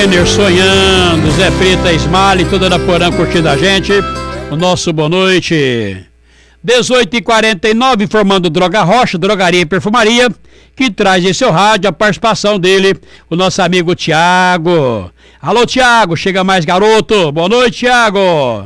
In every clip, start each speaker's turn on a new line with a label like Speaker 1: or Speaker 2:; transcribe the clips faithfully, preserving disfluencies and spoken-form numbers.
Speaker 1: Renner sonhando, Zé Preta, Smile, toda da Porã curtindo a gente. O nosso boa noite. dezoito e quarenta e nove, informando Droga Rocha, drogaria e perfumaria, que traz em seu rádio a participação dele, o nosso amigo Tiago. Alô, Tiago, chega mais, garoto. Boa noite, Tiago.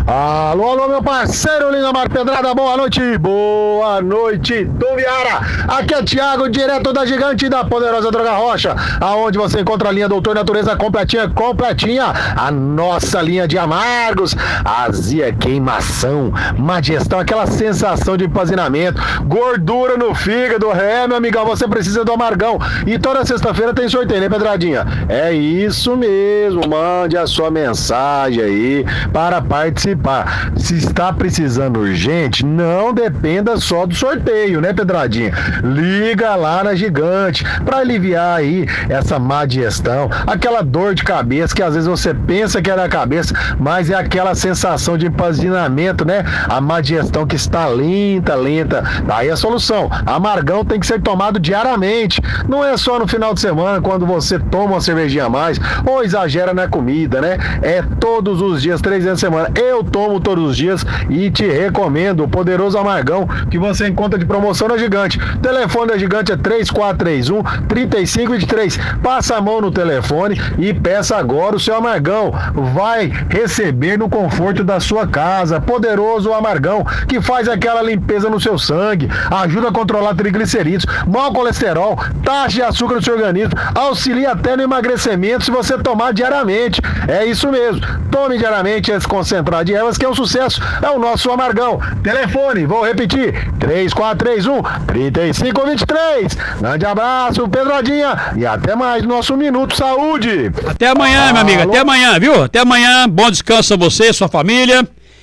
Speaker 2: Alô, alô, meu parceiro Lindomar Pedrada, boa noite, boa noite, Tuviara. Aqui é Thiago, direto da Gigante da Poderosa Droga Rocha, aonde você encontra a linha Doutor Natureza completinha, completinha, a nossa linha de amargos, azia, queimação, má digestão, aquela sensação de empazinamento, gordura no fígado, é, meu amigão, você precisa do amargão. E toda sexta-feira tem sorteio, né, Pedradinha? É isso mesmo, mande a sua mensagem aí para participar. Se está precisando urgente, não dependa só do sorteio, né, Pedradinha? Liga lá na Gigante para aliviar aí essa má digestão, aquela dor de cabeça que às vezes você pensa que é na cabeça, mas é aquela sensação de empazinamento, né? A má digestão que está lenta, lenta. Daí a solução, amargão tem que ser tomado diariamente, não é só no final de semana quando você toma uma cervejinha a mais ou exagera na comida, né? É todos os dias, três vezes na semana. Eu tomo todos os dias e te recomendo o poderoso amargão que você encontra de promoção na Gigante. O telefone da Gigante é três quatro três um, três cinco dois três. Passa a mão no telefone e peça agora o seu amargão. Vai receber no conforto da sua casa. Poderoso amargão que faz aquela limpeza no seu sangue, ajuda a controlar triglicerídeos, mau colesterol, taxa de açúcar no seu organismo, auxilia até no emagrecimento se você tomar diariamente. É isso mesmo. Tome diariamente esse concentrado de ervas que é um sucesso, é o nosso amargão. Telefone, vou repetir, três quatro três um, três cinco dois três. Grande abraço, Pedradinha, e até mais no nosso Minuto Saúde.
Speaker 1: Até amanhã, ah, meu amigo, alô? Até amanhã, viu? Até amanhã, bom descanso a você, sua família.